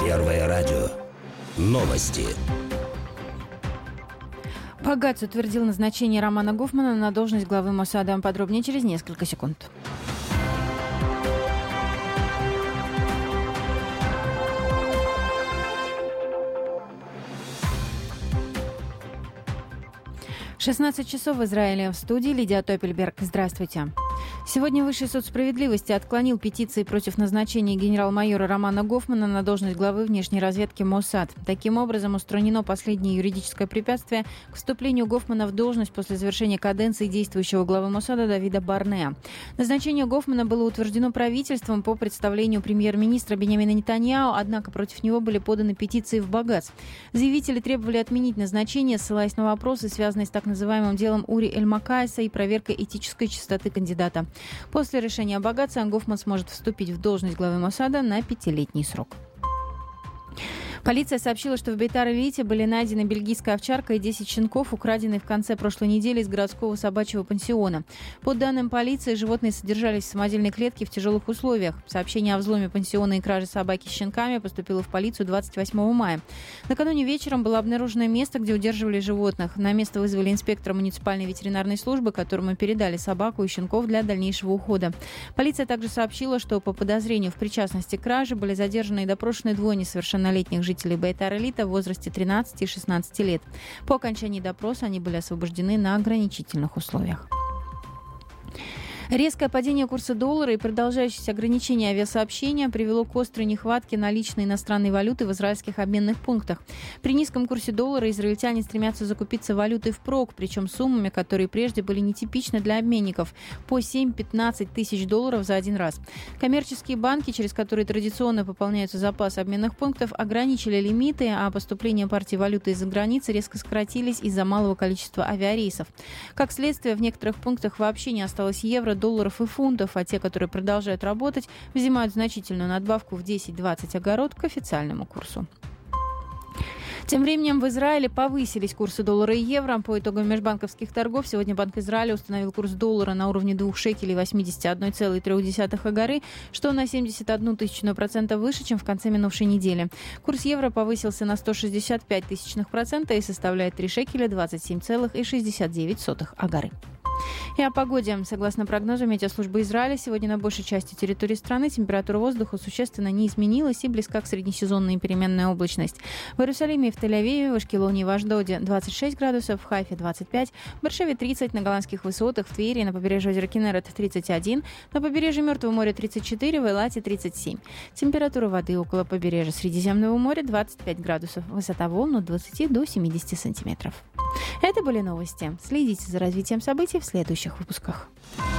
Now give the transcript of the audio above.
Первое радио. Новости. Багац утвердил назначение Романа Гофмана на должность главы Моссада. Подробнее через несколько секунд. В 16 часов в Израиле. В студии Лидия Топельберг. Здравствуйте. Сегодня Высший суд справедливости отклонил петиции против назначения генерал-майора Романа Гофмана на должность главы внешней разведки Моссад. Таким образом, устранено последнее юридическое препятствие к вступлению Гофмана в должность после завершения каденции действующего главы Моссада Давида Барнеа. Назначение Гофмана было утверждено правительством по представлению премьер-министра Биньямина Нетаньяху, однако против него были поданы петиции в Багац. Заявители требовали отменить назначение, ссылаясь на вопросы, связанные с так называемым делом Ури Эль-Макайса и проверкой этической чистоты кандидата. После решения Багаца Гофман сможет вступить в должность главы Моссада на 5-летний срок. Полиция сообщила, что в Бейтар-Илите были найдены бельгийская овчарка и 10 щенков, украденные в конце прошлой недели из городского собачьего пансиона. По данным полиции, животные содержались в самодельной клетке в тяжелых условиях. Сообщение о взломе пансиона и краже собаки с щенками поступило в полицию 28 мая. Накануне вечером было обнаружено место, где удерживали животных. На место вызвали инспектора муниципальной ветеринарной службы, которому передали собаку и щенков для дальнейшего ухода. Полиция также сообщила, что по подозрению в причастности к краже были задержаны и допрошены двое несовершеннолетних жителей Бейтар-Илита в возрасте 13 и 16 лет. По окончании допроса они были освобождены на ограничительных условиях. Резкое падение курса доллара и продолжающееся ограничение авиасообщения привело к острой нехватке наличной иностранной валюты в израильских обменных пунктах. При низком курсе доллара израильтяне стремятся закупиться валютой впрок, причем суммами, которые прежде были нетипичны для обменников, по 7-15 тысяч долларов за один раз. Коммерческие банки, через которые традиционно пополняются запасы обменных пунктов, ограничили лимиты, а поступления партий валюты из-за границы резко сократились из-за малого количества авиарейсов. Как следствие, в некоторых пунктах вообще не осталось евро, долларов и фунтов, а те, которые продолжают работать, взимают значительную надбавку в 10-20 огород к официальному курсу. Тем временем в Израиле повысились курсы доллара и евро. По итогам межбанковских торгов сегодня Банк Израиля установил курс доллара на уровне 2 шекелей 81,3 агоры, что на 0,71% выше, чем в конце минувшей недели. Курс евро повысился на 165% и составляет 3 шекеля 27,69 агоры. И о погоде. Согласно прогнозу метеослужбы Израиля, сегодня на большей части территории страны температура воздуха существенно не изменилась и близка к среднесезонной переменная облачность. В Иерусалиме и в Тель-Авиве, в Ашкелоне и в Ашдоде 26 градусов, в Хайфе 25, в Бершеве 30, на Голландских высотах, в Твери, на побережье озера Кинерет 31, на побережье Мертвого моря 34, в Эйлате 37. Температура воды около побережья Средиземного моря 25 градусов, высота волн от 20 до 70 сантиметров. Это были новости. Следите за развитием событий в следующих выпусках.